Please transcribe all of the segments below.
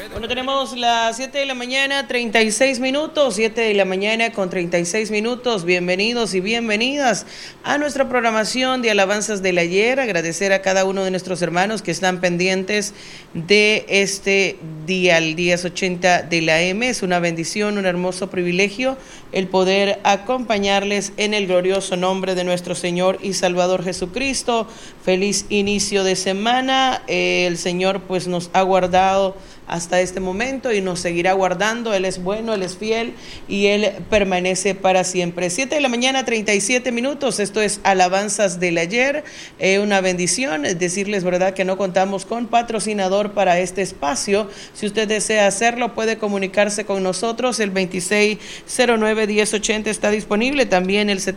Bueno, tenemos las 7 de la mañana, 36 minutos, 7 de la mañana con 36 minutos. Bienvenidos y bienvenidas a nuestra programación de Alabanzas del Ayer. Agradecer a cada uno de nuestros hermanos que están pendientes de este día, el 1080 de la M. Es una bendición, un hermoso privilegio el poder acompañarles en el glorioso nombre de nuestro Señor y Salvador Jesucristo. Feliz inicio de semana. El Señor pues nos ha guardado hasta este momento y nos seguirá guardando. Él es bueno, Él es fiel y Él permanece para siempre. 7 de la mañana, 37 minutos. Esto es Alabanzas del Ayer. Una bendición decirles, ¿verdad?, que no contamos con patrocinador para este espacio. Si usted desea hacerlo, puede comunicarse con nosotros. El 2609-1080 está disponible. También el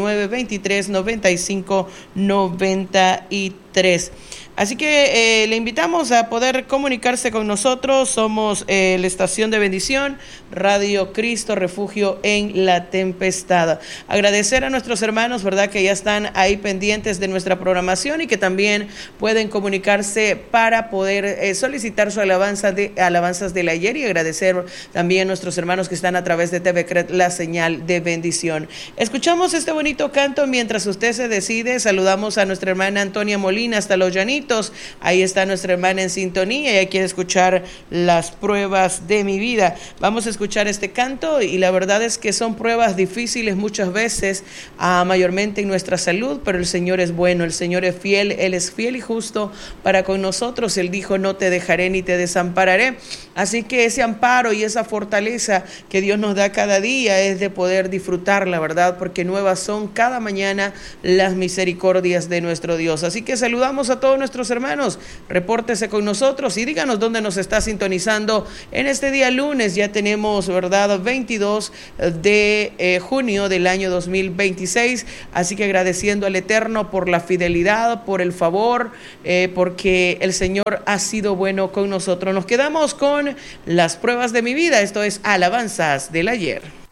7923-9593. Así que le invitamos a poder comunicarse con nosotros. Somos la estación de bendición, Radio Cristo Refugio en la Tempestad. Agradecer a nuestros hermanos, ¿verdad?, que ya están ahí pendientes de nuestra programación y que también pueden comunicarse para poder solicitar su alabanzas del ayer, y agradecer también a nuestros hermanos que están a través de TV CRED, la señal de bendición. Escuchamos este bonito canto mientras usted se decide. Saludamos a nuestra hermana Antonia Molina hasta Los Llanitos. Ahí está nuestra hermana en sintonía. Ella quiere escuchar Las pruebas de mi vida. Vamos a escuchar este canto, y la verdad es que son pruebas difíciles muchas veces, mayormente en nuestra salud, pero el Señor es bueno, el Señor es fiel, Él es fiel y justo para con nosotros. Él dijo: no te dejaré ni te desampararé. Así que ese amparo y esa fortaleza que Dios nos da cada día es de poder disfrutar, la verdad, porque nuevas son cada mañana las misericordias de nuestro Dios. Así que saludamos a todos nuestros hermanos. Repórtese con nosotros y díganos dónde nos está sintonizando en este día lunes. Ya tenemos, ¿verdad?, 22 de junio del año 2026. Así que agradeciendo al Eterno por la fidelidad, por el favor, porque el Señor ha sido bueno con nosotros. Nos quedamos con Las pruebas de mi vida. Esto es Alabanzas del Ayer.